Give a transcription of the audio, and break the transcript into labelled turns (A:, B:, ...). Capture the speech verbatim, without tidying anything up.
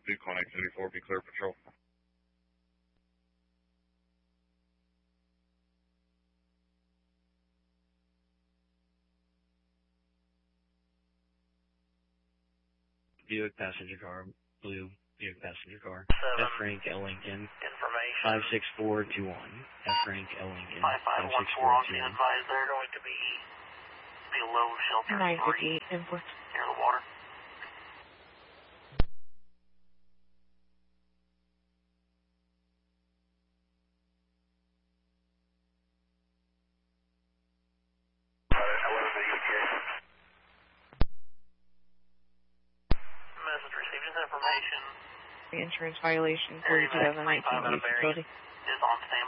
A: Two Connect seventy-four, be clear patrol.
B: Buick passenger car, blue Buick passenger car. F. Frank L. Lincoln.
C: Information.
B: five six four two one. F. Frank L. Lincoln.
C: five five one four on the advised they're going to be below shelter
D: nine
C: three
D: fifty-eight input.
C: near the water. Message received. Information.
D: Insurance violation for two thousand nineteen use utility.
C: Is on standby.